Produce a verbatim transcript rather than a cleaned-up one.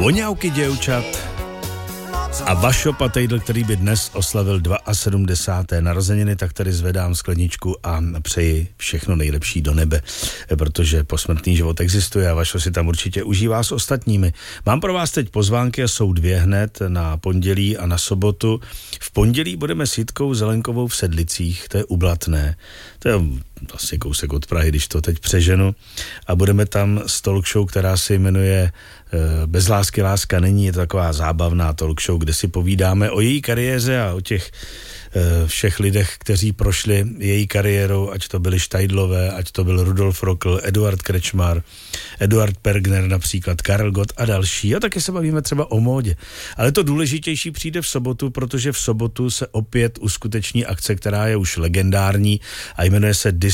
Voňavky děvčat a Vašo Patejdl, který by dnes oslavil sedmdesáté druhé narozeniny, tak tady zvedám skleničku a přeji všechno nejlepší do nebe, protože posmrtný život existuje a Vašo si tam určitě užívá s ostatními. Mám pro vás teď pozvánky a jsou dvě hned na pondělí a na sobotu. V pondělí budeme s Jitkou Zelenkovou v Sedlicích, to je u Blatné, to je vlastně kousek od Prahy, když to teď přeženu, a budeme tam s talk show, která se jmenuje Bez lásky láska není, je to taková zábavná talk show, kde si povídáme o její kariéře a o těch všech lidech, kteří prošli její kariérou, ať to byli Štajdlové, ať to byl Rudolf Rokl, Eduard Krečmar, Eduard Pergner například, Karel Gott a další. A taky se bavíme třeba o módě. Ale to důležitější přijde v sobotu, protože v sobotu se opět uskuteční akce, která je už legendární a jmenuje se Dis